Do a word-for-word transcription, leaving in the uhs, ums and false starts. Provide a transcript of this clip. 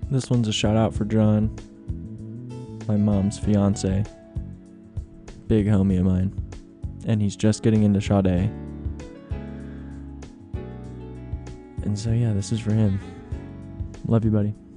This one's a shout out for John, my mom's fiance. Big homie of mine. And he's just getting into Sade. And so yeah, this is for him. Love you, buddy.